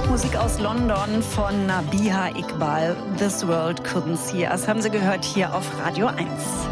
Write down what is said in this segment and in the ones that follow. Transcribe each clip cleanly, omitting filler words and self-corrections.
Musik aus London von Nabiha Iqbal. This World Couldn't See Us. Haben Sie gehört hier auf Radio 1.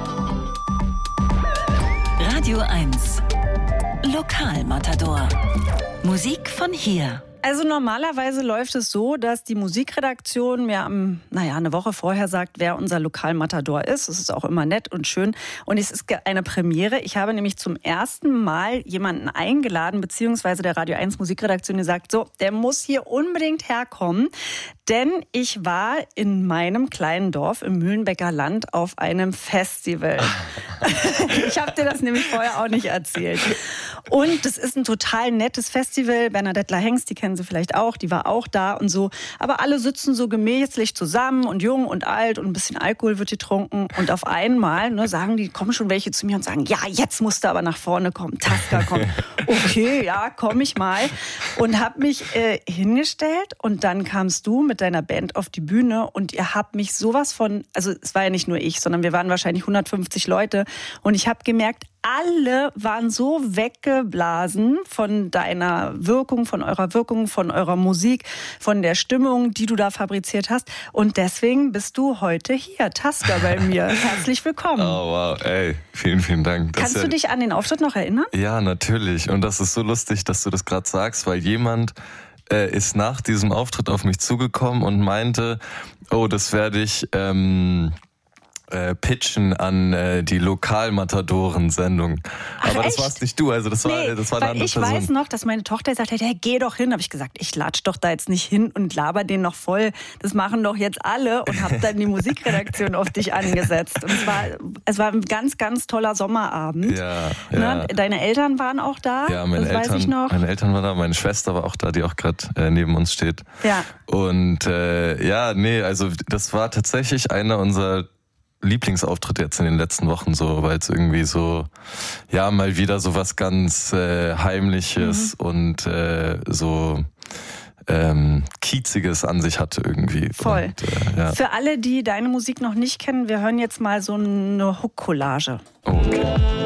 Radio 1. Lokalmatador. Musik von hier. Also normalerweise läuft es so, dass die Musikredaktion mir eine Woche vorher sagt, wer unser Lokalmatador ist. Das ist auch immer nett und schön. Und es ist eine Premiere. Ich habe nämlich zum ersten Mal jemanden eingeladen, beziehungsweise der Radio 1 Musikredaktion gesagt, so, der muss hier unbedingt herkommen. Denn ich war in meinem kleinen Dorf im Mühlenbecker Land auf einem Festival. Ich habe dir das nämlich vorher auch nicht erzählt. Und das ist ein total nettes Festival. Bernadette Hengst, die kennen Sie vielleicht auch, die war auch da und so. Aber alle sitzen so gemächlich zusammen und jung und alt und ein bisschen Alkohol wird getrunken. Und auf einmal kommen schon welche zu mir und sagen, ja, jetzt musst du aber nach vorne kommen, Taska kommt. Okay, ja, komm ich mal. Und habe mich hingestellt und dann kamst du mit deiner Band auf die Bühne und ihr habt mich sowas von, also es war ja nicht nur ich, sondern wir waren wahrscheinlich 150 Leute und ich habe gemerkt, alle waren so weggeblasen von deiner Wirkung, von eurer Musik, von der Stimmung, die du da fabriziert hast. Und deswegen bist du heute hier, Taska, bei mir. Herzlich willkommen. Oh wow, ey, vielen, vielen Dank. Kannst du dich an den Auftritt noch erinnern? Ja, natürlich. Und das ist so lustig, dass du das gerade sagst, weil jemand ist nach diesem Auftritt auf mich zugekommen und meinte, oh, das werde ich pitchen an die Lokalmatadoren-Sendung. Aber echt? Das warst nicht du, also das war eine andere Person. Ich weiß noch, dass meine Tochter gesagt hat, hey, geh doch hin. Habe ich gesagt, ich latsch doch da jetzt nicht hin und laber den noch voll. Das machen doch jetzt alle und habe dann die Musikredaktion auf dich angesetzt. Und es war ein ganz, ganz toller Sommerabend. Ja. Deine Eltern waren auch da, ja, meine Eltern waren da, meine Schwester war auch da, die auch gerade neben uns steht. Ja. Und also das war tatsächlich einer unserer Lieblingsauftritt jetzt in den letzten Wochen so, weil es irgendwie so, ja, mal wieder so was ganz Heimliches und so Kieziges an sich hatte irgendwie. Voll. Und, ja. Für alle, die deine Musik noch nicht kennen, wir hören jetzt mal so eine Hook-Collage. Okay.